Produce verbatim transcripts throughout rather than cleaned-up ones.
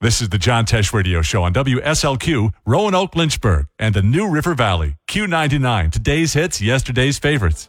This is the John Tesh Radio Show on W S L Q, Roanoke, Lynchburg, and the New River Valley. Q ninety-nine, today's hits, yesterday's favorites.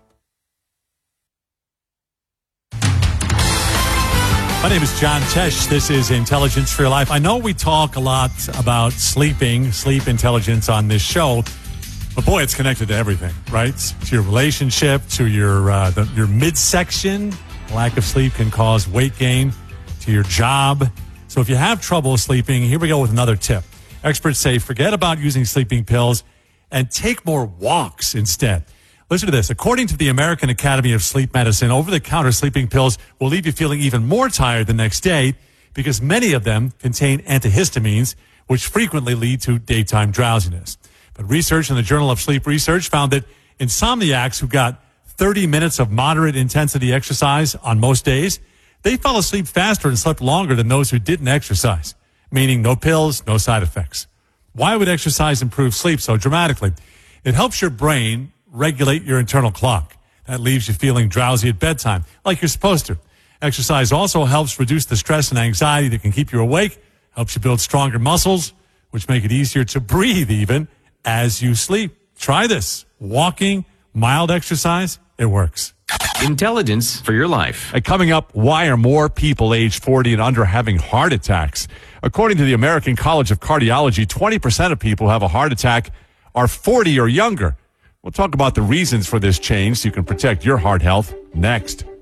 My name is John Tesh. This is Intelligence for Your Life. I know we talk a lot about sleeping, sleep intelligence on this show, but boy, it's connected to everything, right? To your relationship, to your uh, the, your midsection. Lack of sleep can cause weight gain, to your job. So if you have trouble sleeping, here we go with another tip. Experts say forget about using sleeping pills and take more walks instead. Listen to this. According to the American Academy of Sleep Medicine, over-the-counter sleeping pills will leave you feeling even more tired the next day because many of them contain antihistamines, which frequently lead to daytime drowsiness. But research in the Journal of Sleep Research found that insomniacs who got thirty minutes of moderate intensity exercise on most days, they fell asleep faster and slept longer than those who didn't exercise, meaning no pills, no side effects. Why would exercise improve sleep so dramatically? It helps your brain regulate your internal clock. That leaves you feeling drowsy at bedtime, like you're supposed to. Exercise also helps reduce the stress and anxiety that can keep you awake, helps you build stronger muscles, which make it easier to breathe even as you sleep. Try this. Walking, mild exercise, it works. Intelligence for your life. Uh, coming up, why are more people age forty and under having heart attacks? According to the American College of Cardiology, twenty percent of people who have a heart attack are forty or younger. We'll talk about the reasons for this change so you can protect your heart health next.